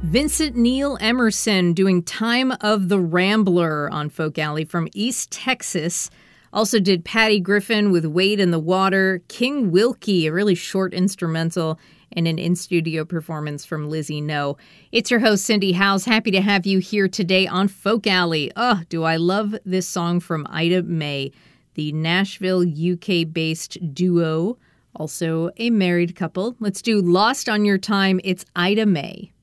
Vincent Neil Emerson doing Time of the Rambler on Folk Alley from East Texas. Also did Patty Griffin with Wade in the Water, King Wilkie, a really short instrumental, and an in-studio performance from Lizzie No. It's your host, Cindy Howes. Happy to have you here today on Folk Alley. Oh, do I love this song from Ida May, the Nashville, UK-based duo, also a married couple. Let's do Lost on Your Time. It's Ida May.